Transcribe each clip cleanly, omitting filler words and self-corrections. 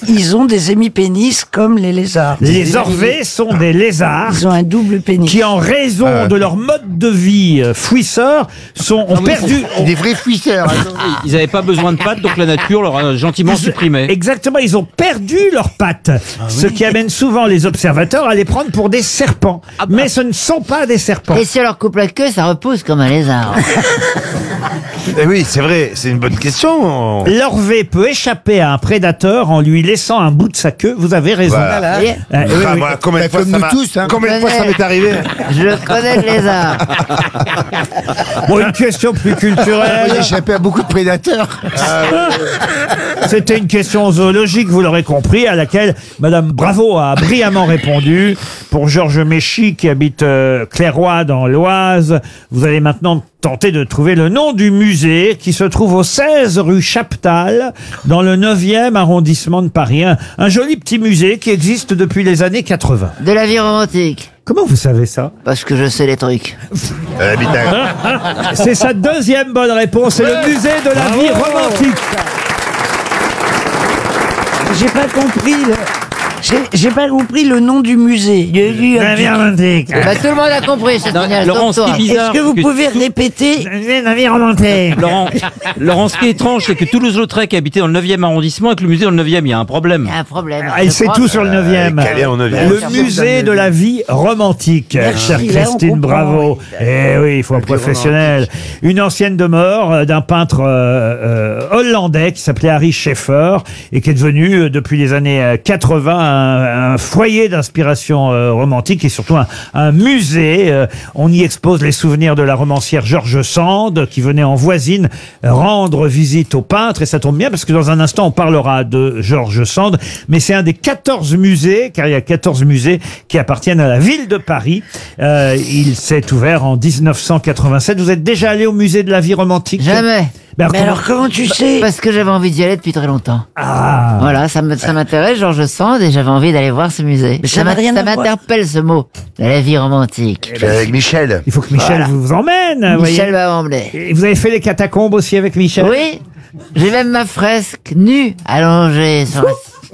Ils ont des hémipénis comme les lézards. Les orvets sont des lézards Ils ont un double pénis. qui, en raison de leur mode de vie fouisseur, ont perdu... Des vrais fouisseurs. Ils n'avaient pas besoin de pattes, donc la nature leur a gentiment supprimé. Exactement, ils ont perdu leurs pattes, ce qui amène souvent les observateurs à les prendre pour des serpents. Mais ce ne sont pas des serpents. Et si on leur coupe la queue, ça repousse comme un lézard. Eh oui, c'est vrai, c'est une bonne question. L'orvet peut échapper à un prédateur en lui laissant un bout de sa queue. Vous avez raison. Voilà. Et Oui, oui. Voilà, combien de fois comme ça nous m'a- tous, hein. combien de fois ça m'est arrivé? je connais le lézard. Bon, une question plus J'ai culturelle. échappé à beaucoup de prédateurs. C'était une question zoologique, vous l'aurez compris, à laquelle Madame Bravo a brillamment répondu. Pour Georges Méchy, qui habite Clairoy dans l'Oise, vous allez maintenant tenter de trouver le nom du musée qui se trouve au 16 rue Chaptal, dans le 9e arrondissement de Paris. Un joli petit musée qui existe depuis les années 80. De la vie romantique. Comment vous savez ça? Parce que je sais les trucs. C'est sa deuxième bonne réponse, c'est le musée de la vie romantique. J'ai pas compris. J'ai pas compris le nom du musée. La vie romantique. Bah, tout le monde a compris, c'est génial. Laurent, ce qui est Toi. bizarre, Est-ce que vous pouvez répéter? La vie romantique. Laurent, ce qui est étrange, c'est que Toulouse-Lautrec habitait dans le 9e arrondissement et que le musée dans le 9e, il y a un problème. Il y a un problème. Ah, il sait tout sur le 9e. Calé en 9e. Le musée de la vie romantique, chère là, on Christine comprend, Bravo. Eh oui, il faut un professionnel. Une ancienne demeure d'un peintre hollandais qui s'appelait Harry Schaeffer et qui est devenu, depuis les années 80, un foyer d'inspiration romantique et surtout un musée. On y expose les souvenirs de la romancière George Sand qui venait en voisine rendre visite au peintre. Et ça tombe bien parce que dans un instant, on parlera de George Sand. Mais c'est un des 14 musées, car il y a 14 musées qui appartiennent à la ville de Paris. Il s'est ouvert en 1987. Vous êtes déjà allé au musée de la vie romantique? Jamais. Ben, Mais alors comment tu sais? Parce que j'avais envie d'y aller depuis très longtemps. Ah. Voilà, ça m'intéresse, Georges Sand, et j'avais envie d'aller voir ce musée. Mais ça n'a rien à voir. m'interpelle ce mot, de la vie romantique. Je suis avec Michel. Il faut que Michel Voilà. vous emmène. vous Michel voyez. va m'emmener. Et vous avez fait les catacombes aussi avec Michel? Oui, j'ai même ma fresque nue allongée sur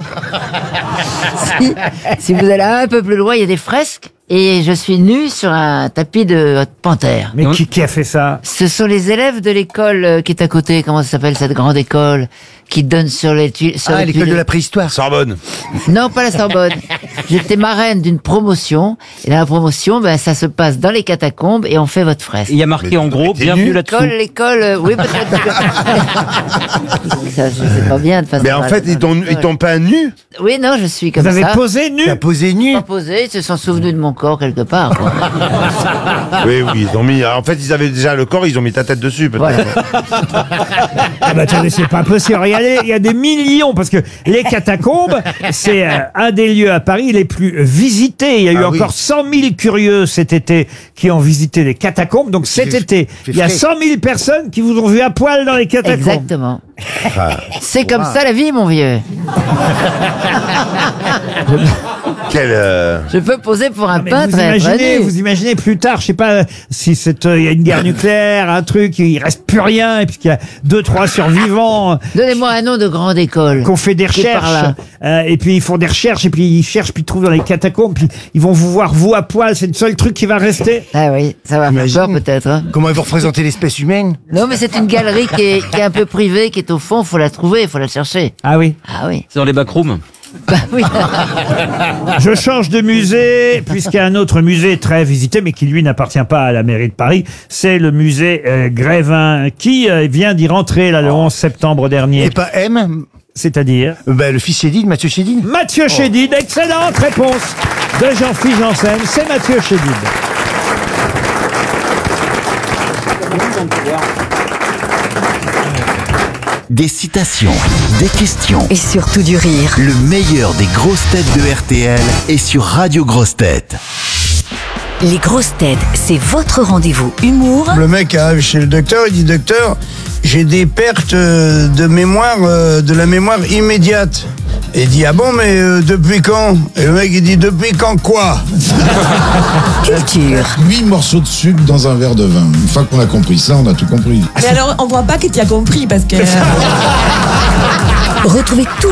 si vous allez un peu plus loin, il y a des fresques et je suis nu sur un tapis de panthère. Mais qui a fait ça? Ce sont les élèves de l'école qui est à côté. Comment ça s'appelle cette grande école qui donne sur les sur les L'école de la préhistoire. Sorbonne. Non, pas la Sorbonne. J'étais marraine d'une promotion et dans la promotion, ben ça se passe dans les catacombes et on fait votre fresque. Il y a marqué en gros, t'es bienvenue nu là-dessous. L'école, oui peut-être. Ça, je sais pas bien de façon. Mais en fait, ils t'ont pas nu. Oui, non, je suis comme Vous avez ça. posé nu? T'as posé nu. Pas posé, ils se sont souvenus de mon corps quelque part. Quoi. Oui, ils ont mis. En fait, ils avaient déjà le corps, ils ont mis ta tête dessus, peut-être. Voilà. Ah bah attendez, c'est pas possible. Regardez, il y a des millions, parce que les catacombes, c'est un des lieux à Paris les plus visités. Il y a eu Ah oui. encore 100 000 curieux cet été qui ont visité les catacombes. Donc cet été, il y a 100 000 personnes qui vous ont vu à poil dans les catacombes. Exactement. C'est comme ça la vie, mon vieux. Je peux poser pour un Mais peintre et être nu. vous imaginez plus tard, je sais pas si il y a une guerre nucléaire, un truc, il reste plus rien, et puis qu'il y a 2-3 survivants Donnez-moi un nom de grande école. qu'on fait des Qui est par recherches, et puis ils font des recherches, et puis ils cherchent, puis ils trouvent dans les catacombes, puis ils vont vous voir vous à poil, c'est le seul truc qui va rester. Ah oui, ça va faire Imagine. peur peut-être. Hein. Comment ils vont représenter l'espèce humaine? Non, mais c'est une galerie qui est un peu privée, qui est au fond. Faut la trouver, faut la chercher. Ah oui. Ah oui. C'est dans les backrooms. Bah oui. Je change de musée, puisqu'il y a un autre musée très visité, mais qui lui n'appartient pas à la mairie de Paris. C'est le musée Grévin, qui vient d'y rentrer là, le 11 septembre dernier. Et pas M? C'est-à-dire Le fils Chédid, Mathieu Chédid. Mathieu Chédid. Excellente réponse de Jean-Philippe Janssen. C'est Mathieu Chédid. Des citations, des questions. Et surtout du rire. Le meilleur des grosses têtes de RTL est sur Radio Grosses Têtes. Les grosses têtes, c'est votre rendez-vous humour Le mec arrive chez le docteur, il dit docteur, j'ai des pertes de mémoire, de la mémoire immédiate. Et il dit ah bon mais depuis quand? Et le mec il dit depuis quand quoi? culture. 8 morceaux de sucre dans un verre de vin. Une fois qu'on a compris ça, on a tout compris. Mais alors, on voit pas que tu as compris parce que... Retrouvez tous